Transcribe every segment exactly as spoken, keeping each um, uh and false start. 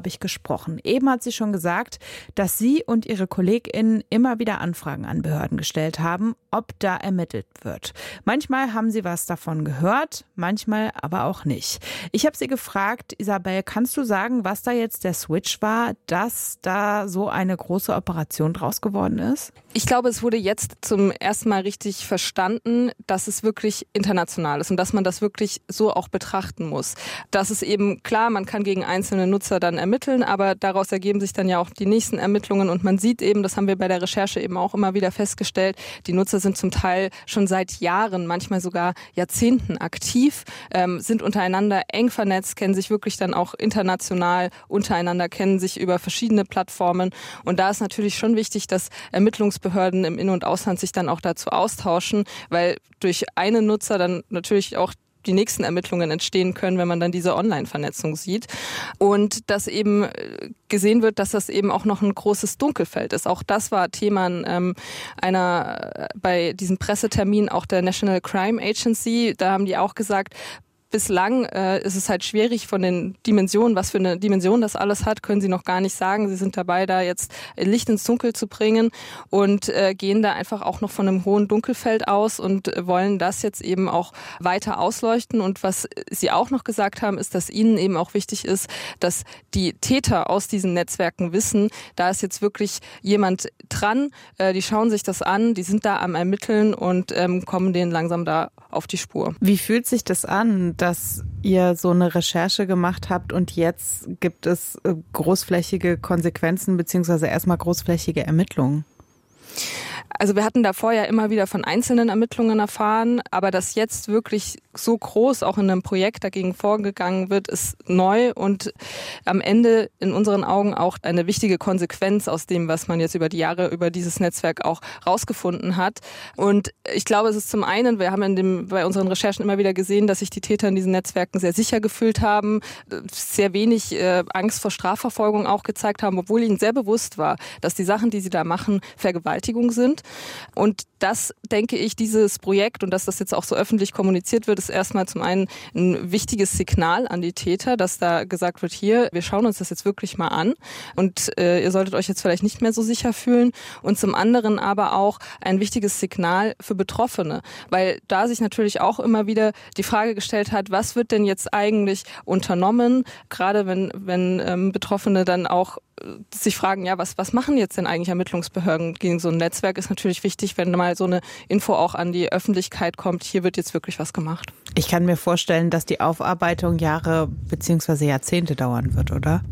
habe ich gesprochen. Eben hat sie schon gesagt, dass sie und ihre KollegInnen immer wieder Anfragen an Behörden gestellt haben, ob da ermittelt wird. Manchmal haben sie was davon gehört, manchmal aber auch nicht. Ich habe sie gefragt, Isabel, kannst du sagen, was da jetzt der Switch war, dass da so eine große Operation draus geworden ist? Ich glaube, es wurde jetzt zum ersten Mal richtig verstanden, dass es wirklich international ist und dass man das wirklich so auch betrachten muss. Das ist eben klar, man kann gegen einzelne Nutzer dann ermitteln, aber daraus ergeben sich dann ja auch die nächsten Ermittlungen und man sieht eben, das haben wir bei der Recherche eben auch immer wieder festgestellt, die Nutzer sind zum Teil schon seit Jahren, manchmal sogar Jahrzehnten aktiv, ähm, sind untereinander eng vernetzt, kennen sich wirklich dann auch international untereinander, kennen sich über verschiedene Plattformen und da ist natürlich schon wichtig, dass Ermittlungsbehörden im In- und Ausland sich dann auch dazu austauschen, weil durch einen Nutzer dann natürlich auch die nächsten Ermittlungen entstehen können, wenn man dann diese Online-Vernetzung sieht. Und dass eben gesehen wird, dass das eben auch noch ein großes Dunkelfeld ist. Auch das war Thema ähm, einer bei diesem Pressetermin auch der National Crime Agency. Da haben die auch gesagt, bislang äh, ist es halt schwierig von den Dimensionen, was für eine Dimension das alles hat, können sie noch gar nicht sagen. Sie sind dabei, da jetzt Licht ins Dunkel zu bringen und äh, gehen da einfach auch noch von einem hohen Dunkelfeld aus und wollen das jetzt eben auch weiter ausleuchten. Und was sie auch noch gesagt haben, ist, dass ihnen eben auch wichtig ist, dass die Täter aus diesen Netzwerken wissen, da ist jetzt wirklich jemand dran, äh, die schauen sich das an, die sind da am Ermitteln und ähm, kommen denen langsam da auf die Spur. Wie fühlt sich das an, dass ihr so eine Recherche gemacht habt und jetzt gibt es großflächige Konsequenzen beziehungsweise erstmal großflächige Ermittlungen? Also wir hatten davor ja immer wieder von einzelnen Ermittlungen erfahren, aber dass jetzt wirklich so groß auch in einem Projekt dagegen vorgegangen wird, ist neu und am Ende in unseren Augen auch eine wichtige Konsequenz aus dem, was man jetzt über die Jahre über dieses Netzwerk auch rausgefunden hat. Und ich glaube, es ist zum einen, wir haben in dem, bei unseren Recherchen immer wieder gesehen, dass sich die Täter in diesen Netzwerken sehr sicher gefühlt haben, sehr wenig äh, Angst vor Strafverfolgung auch gezeigt haben, obwohl ihnen sehr bewusst war, dass die Sachen, die sie da machen, Vergewaltigung sind. Und das, denke ich, dieses Projekt und dass das jetzt auch so öffentlich kommuniziert wird, ist erstmal zum einen ein wichtiges Signal an die Täter, dass da gesagt wird, hier, wir schauen uns das jetzt wirklich mal an und äh, ihr solltet euch jetzt vielleicht nicht mehr so sicher fühlen. Und zum anderen aber auch ein wichtiges Signal für Betroffene, weil da sich natürlich auch immer wieder die Frage gestellt hat, was wird denn jetzt eigentlich unternommen, gerade wenn, wenn ähm, Betroffene dann auch sich fragen, ja, was, was machen jetzt denn eigentlich Ermittlungsbehörden gegen so ein Netzwerk, ist natürlich wichtig, wenn mal so eine Info auch an die Öffentlichkeit kommt, hier wird jetzt wirklich was gemacht. Ich kann mir vorstellen, dass die Aufarbeitung Jahre bzw. Jahrzehnte dauern wird, oder?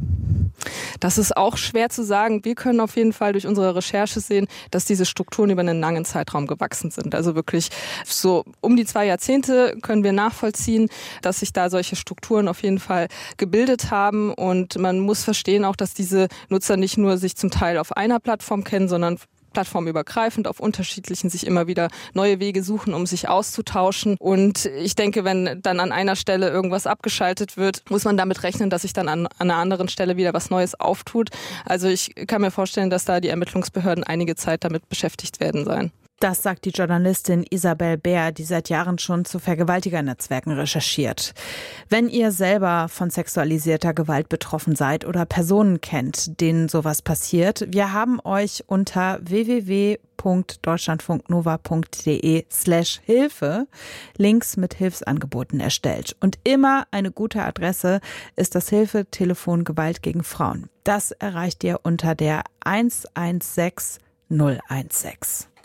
Das ist auch schwer zu sagen. Wir können auf jeden Fall durch unsere Recherche sehen, dass diese Strukturen über einen langen Zeitraum gewachsen sind. Also wirklich so um die zwei Jahrzehnte können wir nachvollziehen, dass sich da solche Strukturen auf jeden Fall gebildet haben. Und man muss verstehen auch, dass diese Nutzer nicht nur sich zum Teil auf einer Plattform kennen, sondern plattformübergreifend auf unterschiedlichen sich immer wieder neue Wege suchen, um sich auszutauschen. Und ich denke, wenn dann an einer Stelle irgendwas abgeschaltet wird, muss man damit rechnen, dass sich dann an, an einer anderen Stelle wieder was Neues auftut. Also ich kann mir vorstellen, dass da die Ermittlungsbehörden einige Zeit damit beschäftigt werden sein. Das sagt die Journalistin Isabel Bär, die seit Jahren schon zu Vergewaltigernetzwerken recherchiert. Wenn ihr selber von sexualisierter Gewalt betroffen seid oder Personen kennt, denen sowas passiert, wir haben euch unter w w w punkt deutschlandfunknova punkt de slash Hilfe Links mit Hilfsangeboten erstellt. Und immer eine gute Adresse ist das Hilfetelefon Gewalt gegen Frauen. Das erreicht ihr unter der eins eins sechs null eins sechs.